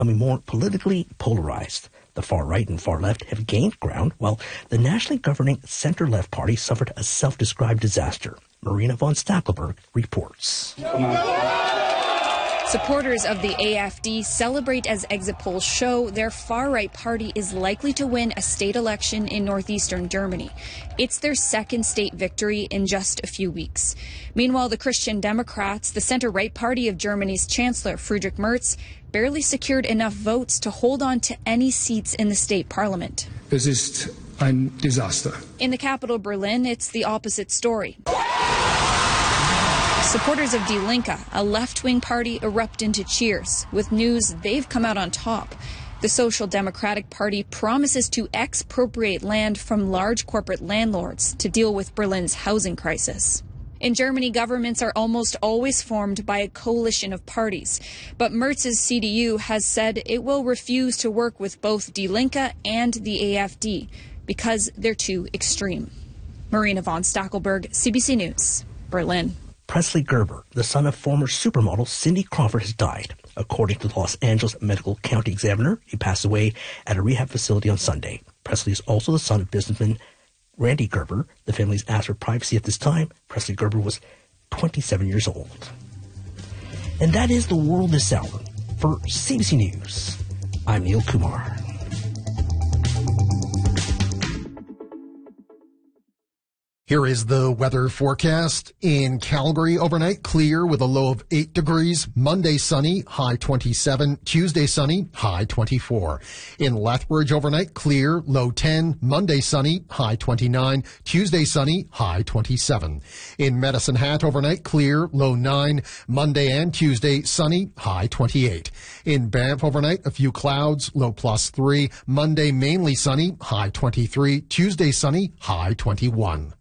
becoming more politically polarized. The far right and far left have gained ground, while the nationally governing center-left party suffered a self-described disaster. Marina von Stackelberg reports. Supporters of the AfD celebrate as exit polls show their far-right party is likely to win a state election in northeastern Germany. It's their second state victory in just a few weeks. Meanwhile, the Christian Democrats, the center-right party of Germany's Chancellor Friedrich Merz, barely secured enough votes to hold on to any seats in the state parliament. Es ist ein Desaster. In the capital, Berlin, it's the opposite story. Supporters of Die Linke, a left-wing party, erupt into cheers with news they've come out on top. The Social Democratic Party promises to expropriate land from large corporate landlords to deal with Berlin's housing crisis. In Germany, governments are almost always formed by a coalition of parties. But Merz's CDU has said it will refuse to work with both Die Linke and the AfD because they're too extreme. Marina von Stackelberg, CBC News, Berlin. Presley Gerber, the son of former supermodel Cindy Crawford, has died. According to the Los Angeles Medical County Examiner, he passed away at a rehab facility on Sunday. Presley is also the son of businessman Randy Gerber. The family's asked for privacy at this time. Presley Gerber was 27 years old. And that is the world this hour. For CBC News, I'm Neil Kumar. Here is the weather forecast. In Calgary, overnight clear with a low of 8 degrees. Monday sunny, high 27. Tuesday sunny, high 24. In Lethbridge, overnight clear, low 10. Monday sunny, high 29. Tuesday sunny, high 27. In Medicine Hat, overnight clear, low 9. Monday and Tuesday sunny, high 28. In Banff, overnight a few clouds, low +3. Monday mainly sunny, high 23. Tuesday sunny, high 21.